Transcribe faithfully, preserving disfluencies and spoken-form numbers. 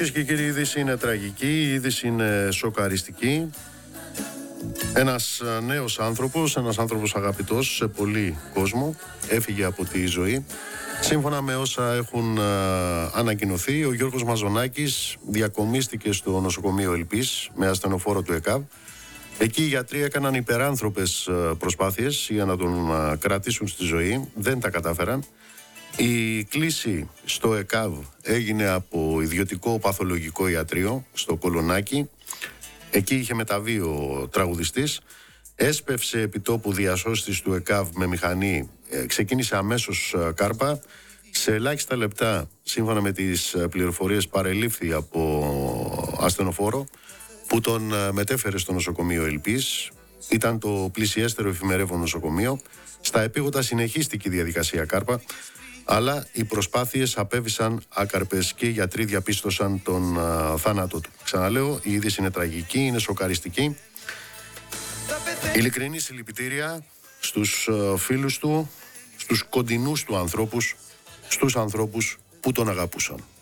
Κυρίες και κύριοι, η είδηση είναι τραγική, η είδηση είναι σοκαριστική. Ένας νέος άνθρωπος, ένας άνθρωπος αγαπητός σε πολύ κόσμο, έφυγε από τη ζωή. Σύμφωνα με όσα έχουν ανακοινωθεί, ο Γιώργος Μαζονάκης διακομίστηκε στο νοσοκομείο Ελπής με ασθενοφόρο του ΕΚΑΒ. Εκεί οι γιατροί έκαναν υπεράνθρωπες προσπάθειες για να τον κρατήσουν στη ζωή, δεν τα κατάφεραν. Η κλήση στο ΕΚΑΒ έγινε από ιδιωτικό παθολογικό ιατρείο στο Κολονάκι. Εκεί είχε μεταβεί ο τραγουδιστής. Έσπευσε επιτόπου διασώστης του ΕΚΑΒ με μηχανή. Ξεκίνησε αμέσως κάρπα. Σε ελάχιστα λεπτά, σύμφωνα με τις πληροφορίες, παρελήφθη από ασθενοφόρο που τον μετέφερε στο νοσοκομείο Ελπής. Ήταν το πλησιέστερο εφημερεύον νοσοκομείο. Στα επίγοντα συνεχίστηκε η διαδικασία κάρπα, αλλά οι προσπάθειες απέβησαν άκαρπες και οι γιατροί διαπίστωσαν τον α, θάνατό του. Ξαναλέω, η είδηση είναι τραγική, είναι σοκαριστική. Ειλικρινή συλληπιτήρια στους α, φίλους του, στους κοντινούς του ανθρώπους, στους ανθρώπους που τον αγαπούσαν.